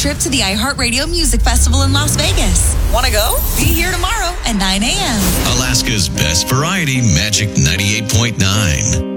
trip to the iHeartRadio Music Festival in Las Vegas. Want to go? Be here tomorrow at 9 a.m. Alaska's best variety, Magic 98.9.